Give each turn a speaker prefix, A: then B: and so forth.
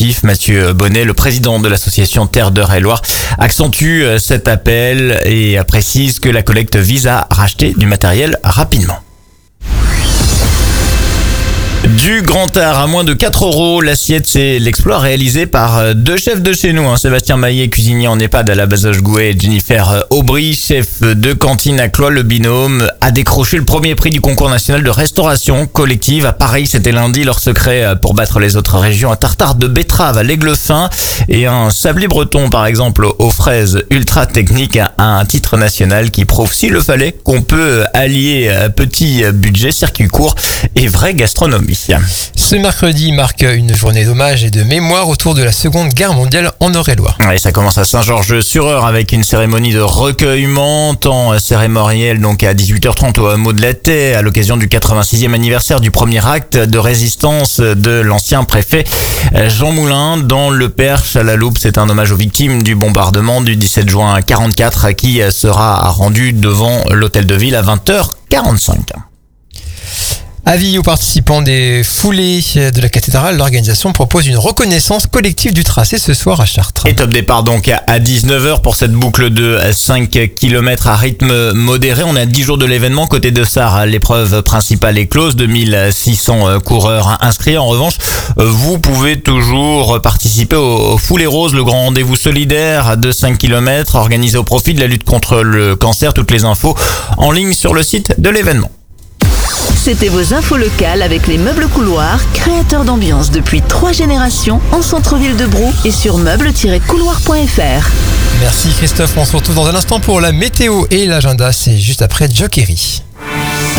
A: sportifs. Mathieu Bonnet, le président de l'association Terre d'Eure-et-Loir, accentue cet appel et précise que la collecte vise à racheter du matériel rapidement. Du Grand Art à moins de 4 €, l'assiette, c'est l'exploit réalisé par deux chefs de chez nous. Sébastien Maillet, cuisinier en EHPAD à la Bazoche-Gouet, et Jennifer Aubry, chef de cantine à Cloix. Le binôme a décroché le premier prix du concours national de restauration collective. À Paris, c'était lundi. Leur secret pour battre les autres régions: un tartare de betterave à l'aigle fin et un sablé breton, par exemple, aux fraises ultra techniques, à un titre national qui prouve, s'il le fallait, qu'on peut allier petit budget, circuit court et vraie gastronomie.
B: Ce mercredi marque une journée d'hommage et de mémoire autour de la Seconde Guerre mondiale en Eure-et-Loir.
A: Et ça commence à Saint-Georges-sur-Eure avec une cérémonie de recueillement, temps cérémoniel donc à 18h30 au hameau de la Taie, à l'occasion du 86e anniversaire du premier acte de résistance de l'ancien préfet Jean Moulin dans le Perche à la Loupe. C'est un hommage aux victimes du bombardement du 17 juin 1944 qui sera rendu devant l'hôtel de ville à 20h45.
B: Avis aux participants des foulées de la cathédrale, l'organisation propose une reconnaissance collective du tracé ce soir à Chartres.
A: Et top départ donc à 19h pour cette boucle de 5 km à rythme modéré. On a 10 jours de l'événement. Côté de Sarre, l'épreuve principale est close, 2600 coureurs inscrits. En revanche, vous pouvez toujours participer au Foulées Roses, le grand rendez-vous solidaire de 5 km organisé au profit de la lutte contre le cancer. Toutes les infos en ligne sur le site de l'événement.
C: C'était vos infos locales avec les meubles couloirs, créateurs d'ambiance depuis 3 générations en centre-ville de Brou et sur meubles-couloirs.fr.
B: Merci Christophe, on se retrouve dans un instant pour la météo et l'agenda, c'est juste après Jokery.